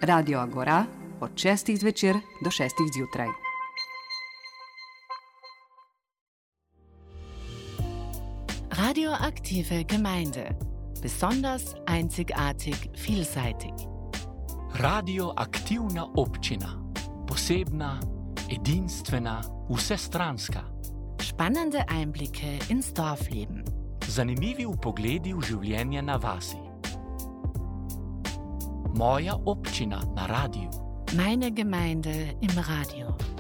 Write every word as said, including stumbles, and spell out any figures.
Radio Agora od šestih zvečer do šestih zjutraj. Radioaktive Gemeinde. Besonders, einzigartig, vielseitig. Radioaktivna občina. Posebna, edinstvena, vsestranska. Spannende Einblicke ins Dorfleben. Zanimivi vpogledi v življenje na vasi. Moja občina na radiju. Meine Gemeinde im Radio.